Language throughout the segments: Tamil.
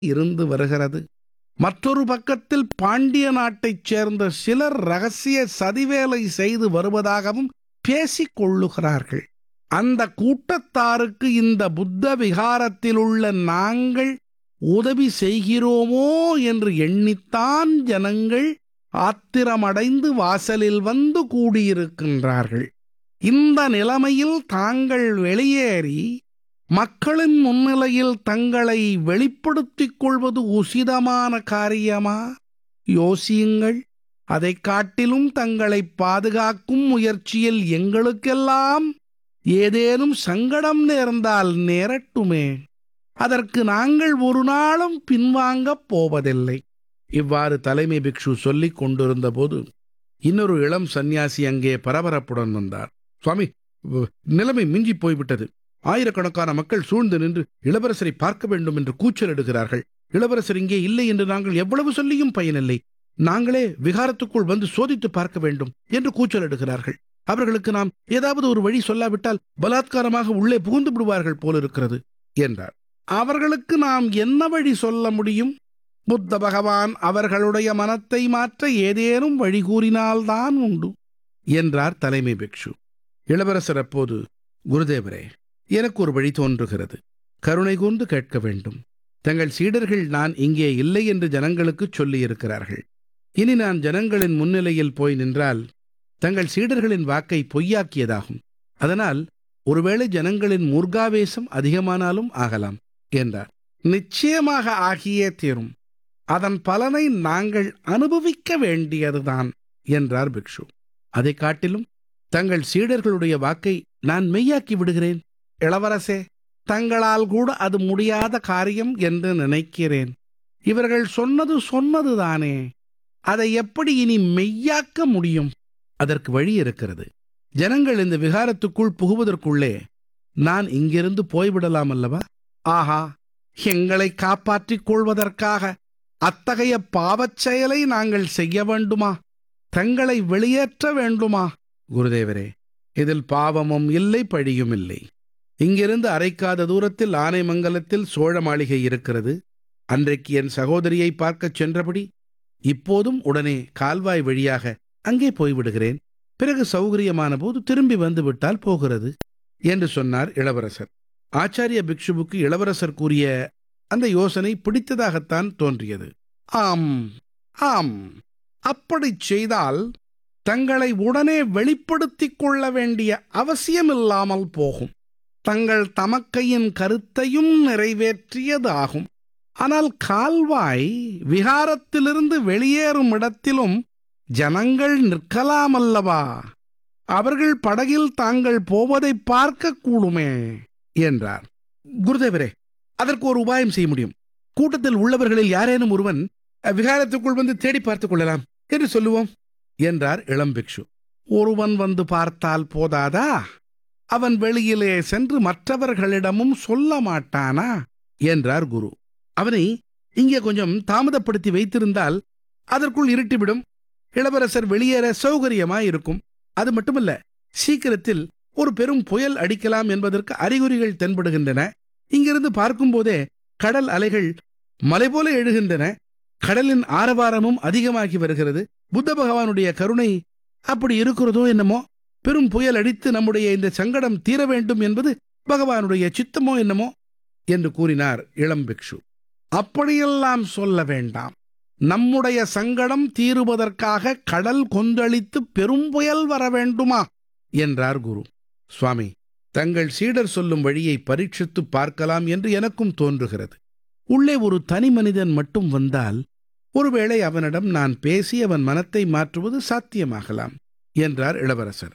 இருந்து வருகிறது. மற்றொரு பக்கத்தில் பாண்டிய நாட்டைச் சேர்ந்த சிலர் ரகசிய சதிவேலை செய்து வருவதாகவும் பேசிக் கொள்ளுகிறார்கள். அந்த கூட்டத்தாருக்கு இந்த புத்த விகாரத்திலுள்ள நாங்கள் உதவி செய்கிறோமோ என்று எண்ணித்தான் ஜனங்கள் ஆத்திரமடைந்து வாசலில் வந்து கூடியிருக்கின்றார்கள். இந்த நிலைமையில் தாங்கள் வெளியேறி மக்களின் முன்னிலையில் தங்களை வெளிப்படுத்திக் கொள்வது உசிதமான காரியமா? யோசியுங்கள். அதைக் காட்டிலும் தங்களை பாதுகாக்கும் முயற்சியில் எங்களுக்கெல்லாம் ஏதேனும் சங்கடம் நேர்ந்தால் நேரட்டுமே. அதற்கு நாங்கள் ஒரு நாளும் பின்வாங்கப் போவதில்லை. இவ்வாறு தலைமை பிக்ஷு சொல்லிக் கொண்டிருந்த போது இன்னொரு இளம் சந்நியாசி அங்கே பரபரப்புடன் வந்தார். சுவாமி, நிலைமை மிஞ்சி போய்விட்டது. ஆயிரக்கணக்கான மக்கள் சூழ்ந்து நின்று இளவரசரை பார்க்க வேண்டும் என்று கூச்சலிடுகிறார்கள். இளவரசர் இங்கே இல்லை என்று நாங்கள் எவ்வளவு சொல்லியும் பயனில்லை. நாங்களே விகாரத்துக்குள் வந்து சோதித்து பார்க்க வேண்டும் என்று கூச்சலிடுகிறார்கள். அவர்களுக்கு நாம் ஏதாவது ஒரு வழி சொல்லாவிட்டால் பலாத்காரமாக உள்ளே புகுந்து விடுவார்கள் போலிருக்கிறது என்றார். அவர்களுக்கு நாம் என்ன வழி சொல்ல முடியும்? புத்த பகவான் அவர்களுடைய மனத்தை மாற்ற ஏதேனும் வழி கூறினால்தான் உண்டு என்றார் தலைமை பிக்ஷு. இளவரசர் அப்போது, குருதேவரே, எனக்கு ஒரு வழி தோன்றுகிறது. கருணை கூர்ந்து கேட்க வேண்டும். தங்கள் சீடர்கள் நான் இங்கே இல்லை என்று ஜனங்களுக்கு சொல்லியிருக்கிறார்கள். இனி நான் ஜனங்களின் முன்னிலையில் போய் நின்றால் தங்கள் சீடர்களின் வாக்கை பொய்யாக்கியதாகும். அதனால் ஒருவேளை ஜனங்களின் மூர்காவேசம் அதிகமானாலும் ஆகலாம் என்றார். நிச்சயமாக ஆகியே தீரும். அதன் பலனை நாங்கள் அனுபவிக்க வேண்டியதுதான் என்றார் பிக்ஷு. அதை காட்டிலும் தங்கள் சீடர்களுடைய வாக்கை நான் மெய்யாக்கி விடுகிறேன். இளவரசே, தங்களால் கூட அது முடியாத காரியம் என்று நினைக்கிறேன். இவர்கள் சொன்னதுதானே, அதை எப்படி இனி மெய்யாக்க முடியும்? அதற்கு வழி இருக்கிறது. ஜனங்கள் இந்த விகாரத்துக்குள் புகுவதற்குள்ளே நான் இங்கிருந்து போய்விடலாம் அல்லவா? ஆஹா, எங்களை காப்பாற்றிக் கொள்வதற்காக அத்தகைய பாவச் செயலை நாங்கள் செய்ய வேண்டுமா? தங்களை வெளியேற்ற வேண்டுமா? குருதேவரே, இதில் பாவமும் இல்லை, பழியும் இல்லை. இங்கிருந்து அரைக்காத தூரத்தில் ஆனைமங்கலத்தில் சோழ மாளிகை இருக்கிறது. அன்றைக்கு என் சகோதரியை பார்க்கச் சென்றபடி இப்போதும் உடனே கால்வாய் வழியாக அங்கே போய்விடுகிறேன். பிறகு சௌகரியமான போது திரும்பி வந்து விட்டால் போகிறது என்று சொன்னார் இளவரசர். ஆச்சாரிய பிக்ஷுவுக்கு இளவரசர் கூறிய அந்த யோசனை பிடித்ததாகத்தான் தோன்றியது. ஆம் ஆம், அப்படிச் செய்தால் தங்களை உடனே வெளிப்படுத்திக் கொள்ள வேண்டிய அவசியமில்லாமல் போகும். தங்கள் தமக்கையின் கருத்தையும் நிறைவேற்றியதாகும். ஆனால் கால்வாய் விகாரத்திலிருந்து வெளியேறும் இடத்திலும் ஜனங்கள் நிற்கலாமல்லவா? அவர்கள் படகில் தாங்கள் போவதை பார்க்க கூடுமே என்றார். குருதேவரே, அதற்கு ஒரு உபாயம் செய்ய முடியும். கூட்டத்தில் உள்ளவர்களில் யாரேனும் ஒருவன் விகாரத்துக்குள் வந்து தேடி பார்த்துக் கொள்ளலாம் என்று சொல்லுவோம் என்றார் இளம் பிக்ஷு. ஒருவன் வந்து பார்த்தால் போதாதா? அவன் வெளியிலே சென்று மற்றவர்களிடமும் சொல்ல மாட்டானா என்றார் குரு. அவனை இங்கே கொஞ்சம் தாமதப்படுத்தி வைத்திருந்தால் அதற்குள் இருட்டிவிடும். இளவரசர் வெளியேற சௌகரியமாயிருக்கும். அது மட்டுமல்ல, சீக்கிரத்தில் ஒரு பெரும் புயல் அடிக்கலாம் என்பதற்கு அறிகுறிகள் தென்படுகின்றன. இங்கிருந்து பார்க்கும்போதே கடல் அலைகள் மலை போல எழுகின்றன. கடலின் ஆரவாரமும் அதிகமாகி வருகிறது. புத்த பகவானுடைய கருணை அப்படி இருக்கிறதோ என்னமோ. பெரும் புயல் அடித்து நம்முடைய இந்த சங்கடம் தீர வேண்டும் என்பது பகவானுடைய சித்தமோ என்னமோ என்று கூறினார் இளம் பிக்ஷு. அப்படியெல்லாம் சொல்ல வேண்டாம். நம்முடைய சங்கடம் தீருவதற்காக கடல் கொந்தளித்து பெரும் புயல் வர வேண்டுமா என்றார் குரு. சுவாமி, தங்கள் சீடர் சொல்லும் வழியை பரீட்சித்து பார்க்கலாம் என்று எனக்கும் தோன்றுகிறது. உள்ளே ஒரு தனி மனிதன் மட்டும் வந்தால் ஒருவேளை அவனிடம் நான் பேசி அவன் மனத்தை மாற்றுவது சாத்தியமாகலாம் என்றார் இளவரசர்.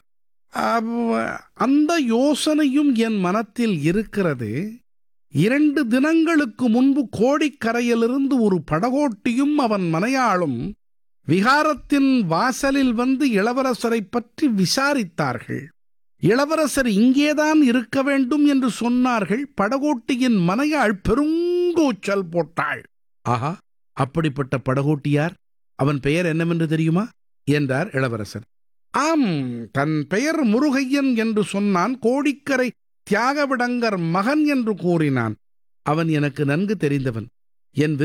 அந்த யோசனையும் என் மனத்தில் இருக்கிறது. 2 தினங்களுக்கு முன்பு கோடிக்கரையிலிருந்து ஒரு படகோட்டியும் அவன் மனையாளும் விகாரத்தின் வாசலில் வந்து இளவரசரை பற்றி விசாரித்தார்கள். இளவரசர் இங்கேதான் இருக்க வேண்டும் என்று சொன்னார்கள். படகோட்டியின் மனையாள் பெருங்கூச்சல் போட்டாள். ஆஹா, அப்படிப்பட்ட படகோட்டியார்? அவன் பெயர் என்னவென்று தெரியுமா என்றார் இளவரசர். ஆம், தன் பெயர் முருகையன் என்று சொன்னான். கோடிக்கரை தியாகவிடங்கர் மகன் என்று கூறினான். அவன் எனக்கு நன்கு தெரிந்தவன். என்